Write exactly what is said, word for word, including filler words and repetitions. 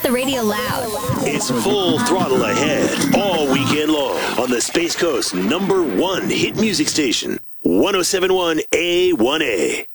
the radio loud. It's full throttle ahead all weekend long on the Space Coast number one hit music station, one oh seven point one A one A.